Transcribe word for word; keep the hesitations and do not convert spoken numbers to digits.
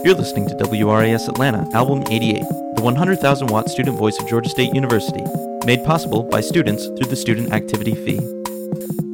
You're listening to W R A S Atlanta, Album eighty-eight, the one hundred thousand watt student voice of Georgia State University, made possible by students through the student activity fee.